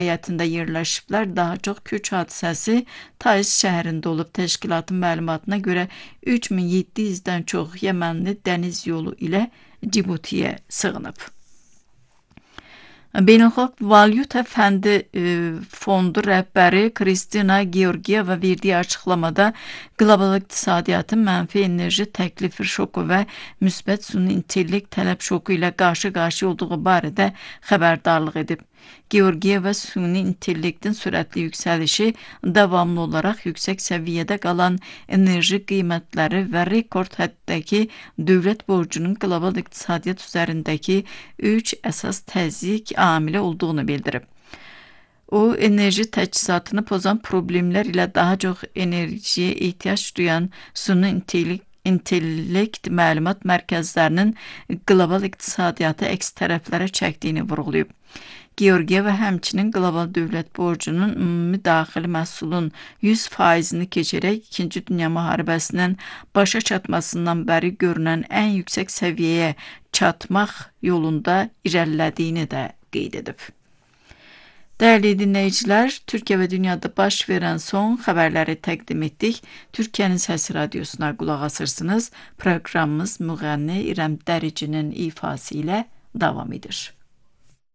vilayətində yerləşiblər. Daha çox köç hadisəsi Taiz şəhərində olub. Təşkilatın məlumatına görə 3700-dən çox Yəmənli dəniz yolu ilə Cibutiyə sığınıb. Beynəlxalq Valyuta Fondu rəhbəri Kristina Georgiyeva verdiyi açıqlamada qlobal iqtisadiyyatın mənfi enerji təklifi şoku və müsbət süni intellekt tələb şoku ilə qarşı-qarşıya olduğu barədə xəbərdarlıq edib. Georgiyeva süni intellektin sürətli yüksəlişi, davamlı olaraq yüksək səviyyədə qalan enerji qiymətləri və rekord həddəki dövlət borcunun qlobal iqtisadiyyat üzərindəki 3 əsas təzyiq amili olduğunu bildirib. O, enerji təchizatını pozan problemlər ilə daha çox enerjiyə ehtiyac duyan süni intellekt məlumat mərkəzlərinin qlobal iqtisadiyyatı əks tərəflərə çəkdiyini vurğulayıb. Georgiyeva həmçinin qlobal dövlət borcunun ümumi daxili məhsulun 100%-ni keçərək 2-ci Dünya müharibəsinin başa çatmasından bəri görünən ən yüksək səviyyəyə çatmaq yolunda irəlilədiyini də qeyd edib. Dəyərli dinləyicilər, Türkiyə və dünyada baş verən son xəbərləri təqdim etdik. Türkiyənin Səsi Radiosuna qulaq asırsınız. Proqramımız müğənni İrəm Dəricinin ifası ilə davam edir.